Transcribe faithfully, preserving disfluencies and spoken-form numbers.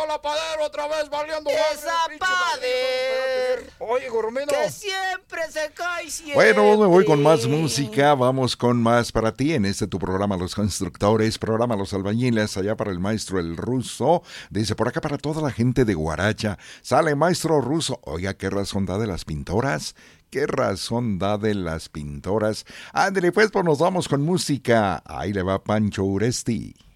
la Pader otra vez valiendo Esa madre, Pader. Oye, Goromino. Que siempre se cae siempre. Bueno, me voy con más música. Vamos con más para ti en este tu programa Los Constructores, programa Los Albañiles, allá para el maestro El Ruso. Dice por acá para toda la gente de Guaracha. Sale maestro Ruso. Oiga, ¿qué razón da de las pintoras? ¿Qué razón da de las pintoras? Ándale, pues, pues nos vamos con música. Ahí le va Pancho Uresti.